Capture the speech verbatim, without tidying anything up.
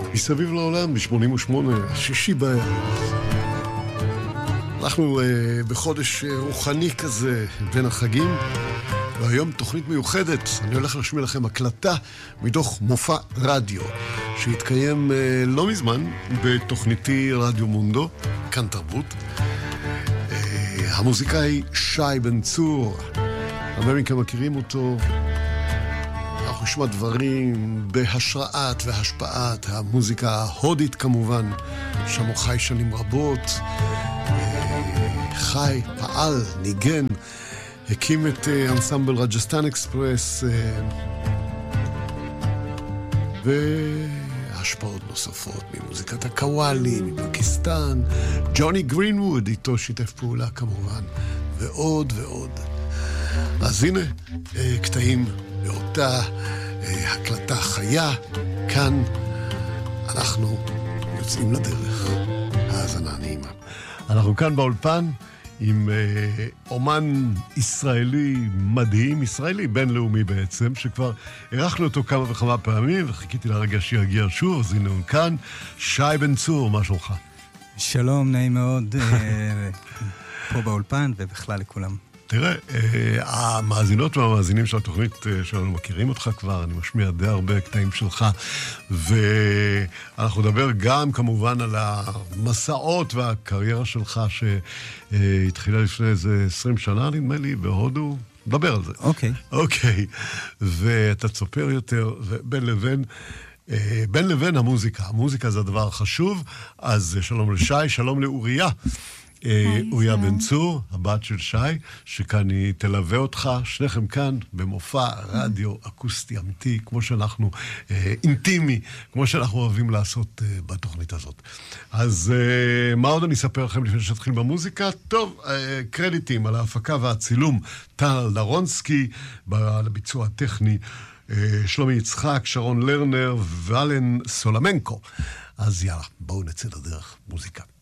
מסביב לעולם ב-שמונים ושמונה, שישי בערב. אנחנו uh, בחודש uh, רוחני כזה בין החגים, והיום תוכנית מיוחדת. אני הולך להשמיע לכם הקלטה מתוך מופע רדיו שהתקיים uh, לא מזמן בתוכניתי רדיו מונדו, כאן תרבות. Uh, המוזיקאי שי בן צור, הרבה מכם מכירים אותו. אנחנו נשמע דברים בהשראת והשפעת המוזיקה ההודית כמובן, שם הוא חי שנים רבות, חי, פעל, ניגן, הקים את אנסמבל רג'סטן אקספרס והשפעות נוספות ממוזיקת הקוואלי, מפקיסטן, ג'וני גרינווד איתו שיתף פעולה כמובן, ועוד ועוד. אז הנה קטעים באותה הקלטה חיה, כאן אנחנו יוצאים לדרך. האזנה נעימה. אנחנו כאן באולפן עם אומן ישראלי מדהים, ישראלי בינלאומי בעצם, שכבר ערכנו אותו כמה וכמה פעמים, וחיכיתי לרגע שיגיע שוב, אז הנה הוא כאן. שי בן צור, מה שלומך? שלום, נעים מאוד, פה באולפן ובכלל לכולם. תראה, המאזינות והמאזינים של התוכנית שלנו מכירים אותך כבר, אני משמיע די הרבה קטעים שלך, ואנחנו נדבר גם כמובן על המסעות והקריירה שלך שהתחילה לפני איזה עשרים שנה, נדמה לי, בהודו. נדבר על זה. אוקיי. אוקיי, ואתה צופר יותר, ובין לבין, בין לבין המוזיקה. המוזיקה זה הדבר החשוב, אז שלום לשי, שלום לאוריה. אוריה בן צור, הבת של שי, שכאן היא תלווה אותך, שניכם כאן במופע רדיו אקוסטי אמיתי, כמו שאנחנו, אינטימי, כמו שאנחנו אוהבים לעשות בתוכנית הזאת. אז מה עוד אני אספר לכם לפני שתתחיל במוזיקה? טוב, קרדיטים על ההפקה והצילום, טל דרונסקי, בביצוע הטכני, שלומי יצחק, שרון לרנר, ואלן סולמנקו. אז יאללה, בואו נצא לדרך, מוזיקה.